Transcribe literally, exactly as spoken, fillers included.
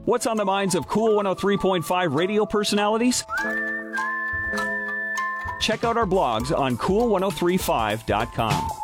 What's on the minds of Cool one oh three point five radio personalities? Check out our blogs on cool ten thirty-five dot com.